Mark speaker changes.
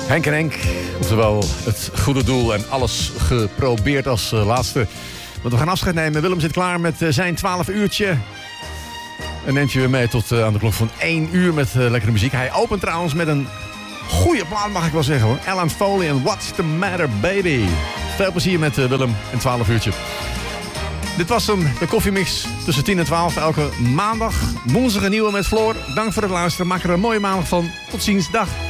Speaker 1: Henk en Henk, oftewel het goede doel en alles geprobeerd als laatste. Want we gaan afscheid nemen. Willem zit klaar met zijn 12 uurtje. En neemt je weer mee tot aan de klok van 1 uur met lekkere muziek. Hij opent trouwens met een goede plaat, mag ik wel zeggen hoor. Alan Foley en What's the Matter Baby. Veel plezier met Willem en 12 uurtje. Dit was hem, de koffiemix tussen 10 en 12 elke maandag. Woensdag een nieuwe met Floor. Dank voor het luisteren. Maak er een mooie maandag van. Tot ziens, dag.